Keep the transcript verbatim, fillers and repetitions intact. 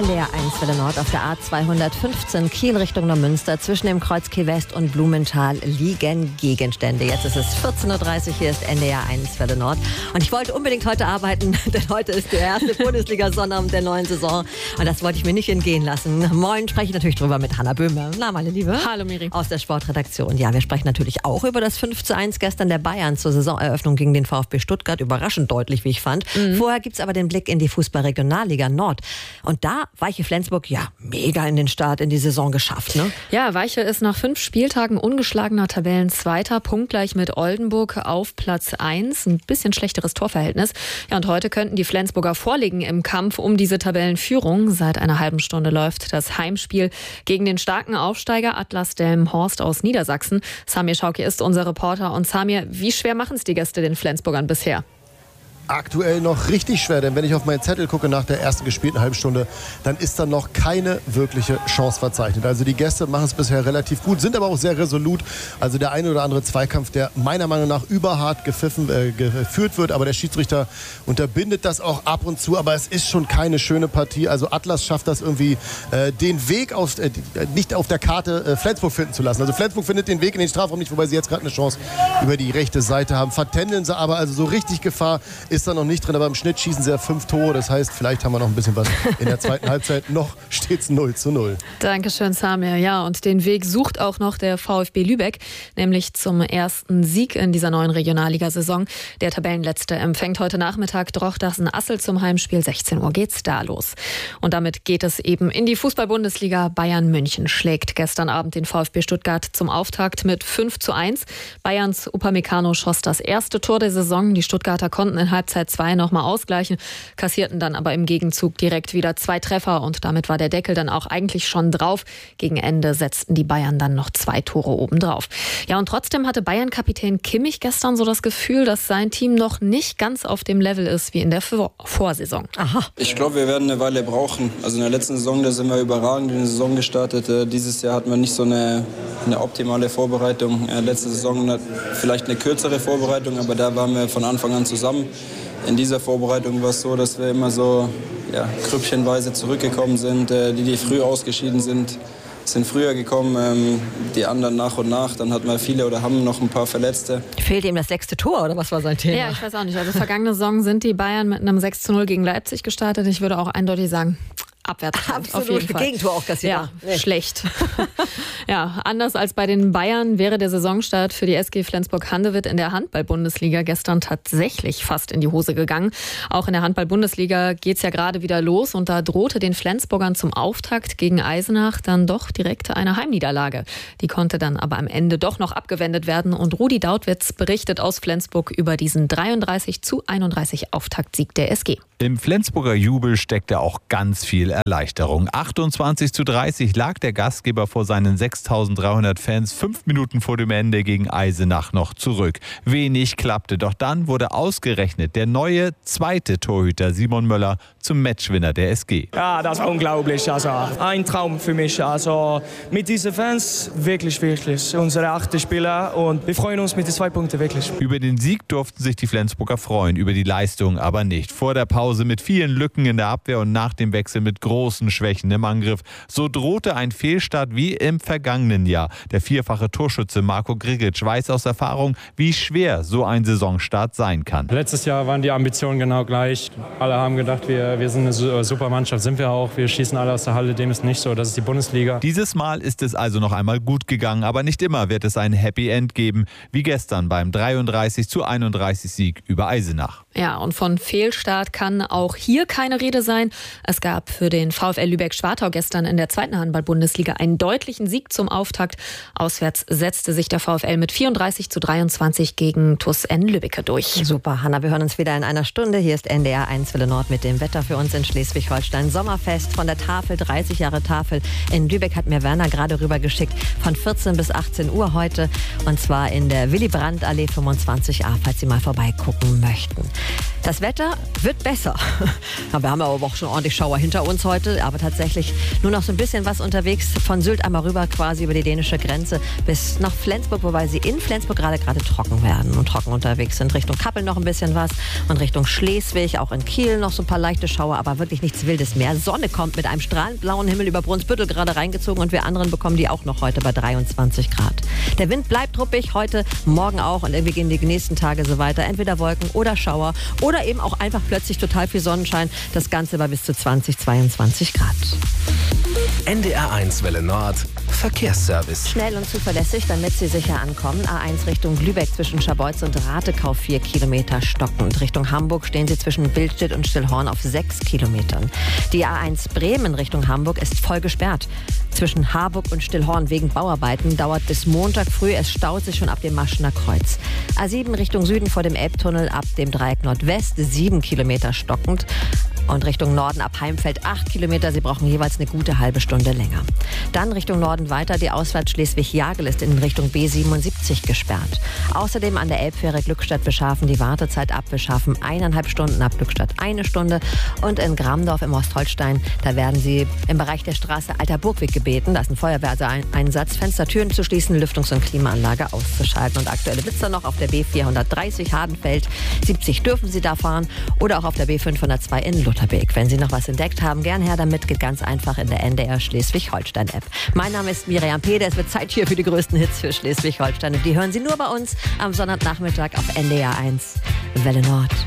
N D R eins Welle Nord auf der A zweihundertfünfzehn Kiel Richtung Neumünster. Zwischen dem Kreuz Kiel West und Blumenthal liegen Gegenstände. Jetzt ist es vierzehn Uhr dreißig, hier ist N D R eins Welle Nord. Und ich wollte unbedingt heute arbeiten, denn heute ist der erste Bundesliga-Sonnabend der neuen Saison. Und das wollte ich mir nicht entgehen lassen. Moin, spreche ich natürlich drüber mit Hanna Böhme. Na, meine Liebe. Hallo, Miri. Aus der Sportredaktion. Ja, wir sprechen natürlich auch über das fünf zu eins gestern der Bayern zur Saisoneröffnung gegen den VfB Stuttgart. Überraschend deutlich, wie ich fand. Mhm. Vorher gibt es aber den Blick in die Fußball-Regionalliga Nord. Und da Weiche Flensburg, ja, mega in den Start in die Saison geschafft, ne? Ja, Weiche ist nach fünf Spieltagen ungeschlagener Tabellenzweiter, punktgleich mit Oldenburg auf Platz eins. Ein bisschen schlechteres Torverhältnis. Ja, und heute könnten die Flensburger vorliegen im Kampf um diese Tabellenführung. Seit einer halben Stunde läuft das Heimspiel gegen den starken Aufsteiger Atlas Delmenhorst aus Niedersachsen. Samir Schauki ist unser Reporter. Und Samir, wie schwer machen es die Gäste den Flensburgern bisher? Aktuell noch richtig schwer, denn wenn ich auf meinen Zettel gucke nach der ersten gespielten Halbstunde, dann ist da noch keine wirkliche Chance verzeichnet. Also die Gäste machen es bisher relativ gut, sind aber auch sehr resolut. Also der eine oder andere Zweikampf, der meiner Meinung nach überhart gepfiffen, äh, geführt wird, aber der Schiedsrichter unterbindet das auch ab und zu. Aber es ist schon keine schöne Partie. Also Atlas schafft das irgendwie, äh, den Weg auf, äh, nicht auf der Karte äh, Flensburg finden zu lassen. Also Flensburg findet den Weg in den Strafraum nicht, wobei sie jetzt gerade eine Chance über die rechte Seite haben. Vertändeln sie aber, also so richtig Gefahr ist da noch nicht drin, aber im Schnitt schießen sie ja fünf Tore. Das heißt, vielleicht haben wir noch ein bisschen was in der zweiten Halbzeit. Noch steht es null zu null. Dankeschön, Samir. Ja, und den Weg sucht auch noch der VfB Lübeck, nämlich zum ersten Sieg in dieser neuen Regionalliga-Saison. Der Tabellenletzte empfängt heute Nachmittag Drochtersen-Assel zum Heimspiel. sechzehn Uhr geht's da los. Und damit geht es eben in die Fußball-Bundesliga. Bayern München schlägt gestern Abend den VfB Stuttgart zum Auftakt mit fünf zu eins. Bayerns Upamecano schoss das erste Tor der Saison. Die Stuttgarter konnten in Halbzeit zwei nochmal ausgleichen, kassierten dann aber im Gegenzug direkt wieder zwei Treffer und damit war der Deckel dann auch eigentlich schon drauf. Gegen Ende setzten die Bayern dann noch zwei Tore obendrauf. Ja, und trotzdem hatte Bayern-Kapitän Kimmich gestern so das Gefühl, dass sein Team noch nicht ganz auf dem Level ist wie in der Vor- Vorsaison. Aha. Ich glaube, wir werden eine Weile brauchen. Also in der letzten Saison, da sind wir überragend in die Saison gestartet. Dieses Jahr hatten wir nicht so eine, eine optimale Vorbereitung. Letzte Saison vielleicht eine kürzere Vorbereitung, aber da waren wir von Anfang an zusammen. In dieser Vorbereitung war es so, dass wir immer so ja, grüppchenweise zurückgekommen sind. Die, die früh ausgeschieden sind, sind früher gekommen. Die anderen nach und nach. Dann hatten wir viele oder haben noch ein paar Verletzte. Fehlt ihm das sechste Tor oder was war sein Thema? Ja, ich weiß auch nicht. Also vergangene Saison sind die Bayern mit einem sechs zu null gegen Leipzig gestartet. Ich würde auch eindeutig sagen, Abwärtstrend. Absolut, auf jeden Fall. Gegentor auch kassiert. Ja, nee. Schlecht. Ja, anders als bei den Bayern wäre der Saisonstart für die S G Flensburg-Handewitt in der Handball-Bundesliga gestern tatsächlich fast in die Hose gegangen. Auch in der Handball-Bundesliga geht es ja gerade wieder los und da drohte den Flensburgern zum Auftakt gegen Eisenach dann doch direkt eine Heimniederlage. Die konnte dann aber am Ende doch noch abgewendet werden und Rudi Dautwitz berichtet aus Flensburg über diesen dreiunddreißig zu einunddreißig Auftaktsieg der S G. Im Flensburger Jubel steckte auch ganz viel Erleichterung. achtundzwanzig zu dreißig lag der Gastgeber vor seinen sechstausenddreihundert Fans fünf Minuten vor dem Ende gegen Eisenach noch zurück. Wenig klappte, doch dann wurde ausgerechnet der neue zweite Torhüter Simon Möller zum Matchwinner der S G. Ja, das war unglaublich. Also ein Traum für mich. Also mit diesen Fans wirklich, wirklich. Unsere achte Spieler und wir freuen uns mit den zwei Punkten wirklich. Über den Sieg durften sich die Flensburger freuen, über die Leistung aber nicht. Vor der Pause mit vielen Lücken in der Abwehr und nach dem Wechsel mit großen Schwächen im Angriff. So drohte ein Fehlstart wie im vergangenen Jahr. Der vierfache Torschütze Marko Grigic weiß aus Erfahrung, wie schwer so ein Saisonstart sein kann. Letztes Jahr waren die Ambitionen genau gleich. Alle haben gedacht, wir, wir sind eine super Mannschaft. Sind wir auch. Wir schießen alle aus der Halle. Dem ist nicht so. Das ist die Bundesliga. Dieses Mal ist es also noch einmal gut gegangen. Aber nicht immer wird es ein Happy End geben, wie gestern beim dreiunddreißig zu einunddreißig Sieg über Eisenach. Ja, und von Fehlstart kann auch hier keine Rede sein. Es gab für den VfL Lübeck-Schwartau gestern in der zweiten Handball-Bundesliga einen deutlichen Sieg zum Auftakt. Auswärts setzte sich der VfL mit vierunddreißig zu dreiundzwanzig gegen T U S N Lübbecke durch. Super, Hanna, wir hören uns wieder in einer Stunde. Hier ist N D R eins Welle Nord mit dem Wetter für uns in Schleswig-Holstein. Sommerfest von der Tafel, dreißig Jahre Tafel. In Lübeck hat mir Werner gerade rübergeschickt. Von vierzehn bis achtzehn Uhr heute. Und zwar in der Willy-Brandt-Allee fünfundzwanzig a, falls Sie mal vorbeigucken möchten. Das Wetter wird besser. besser. Wir haben aber auch schon ordentlich Schauer hinter uns heute, aber tatsächlich nur noch so ein bisschen was unterwegs. Von Sylt einmal rüber quasi über die dänische Grenze bis nach Flensburg, wobei sie in Flensburg gerade gerade trocken werden und trocken unterwegs sind. Richtung Kappeln noch ein bisschen was und Richtung Schleswig, auch in Kiel noch so ein paar leichte Schauer, aber wirklich nichts Wildes mehr. Sonne kommt mit einem strahlend blauen Himmel über Brunsbüttel gerade reingezogen und wir anderen bekommen die auch noch heute bei dreiundzwanzig Grad. Der Wind bleibt ruppig, heute, morgen auch und irgendwie gehen die nächsten Tage so weiter. Entweder Wolken oder Schauer oder eben auch einfach plötzlich total viel Sonnenschein. Das Ganze bei bis zu zwanzig, zweiundzwanzig Grad. N D R eins Welle Nord, Verkehrsservice. Schnell und zuverlässig, damit Sie sicher ankommen. A eins Richtung Lübeck zwischen Scharbeutz und Ratekau vier Kilometer stockend. Richtung Hamburg stehen Sie zwischen Billstedt und Stillhorn auf sechs Kilometern. Die A eins Bremen Richtung Hamburg ist voll gesperrt. Zwischen Harburg und Stillhorn wegen Bauarbeiten dauert bis Montag früh. Es staut sich schon ab dem Maschener Kreuz. A sieben Richtung Süden vor dem Elbtunnel ab dem Dreieck Nordwest sieben Kilometer stockend. Und Richtung Norden ab Heimfeld acht Kilometer. Sie brauchen jeweils eine gute halbe Stunde länger. Dann Richtung Norden weiter. Die Ausfahrt Schleswig-Jagel ist in Richtung B siebenundsiebzig gesperrt. Außerdem an der Elbfähre Glückstadt-Beschafen die Wartezeit ab Beschafen eineinhalb Stunden, ab Glückstadt eine Stunde. Und in Gramdorf im Ostholstein, da werden Sie im Bereich der Straße Alter Burgweg gebeten. Da ist ein Feuerwehreinsatz, Fenstertüren zu schließen, Lüftungs- und Klimaanlage auszuschalten. Und aktuelle Blitzer noch auf der B vierhundertdreißig Hardenfeld. siebzig dürfen Sie da fahren. Oder auch auf der B fünfhundertzwei in Lutherbeek. Wenn Sie noch was entdeckt haben, gern her damit, geht ganz einfach in der N D R Schleswig-Holstein-App. Mein Name ist Miriam Peder. Es wird Zeit hier für die größten Hits für Schleswig-Holstein. Und die hören Sie nur bei uns am Sonntagnachmittag auf N D R eins Welle Nord.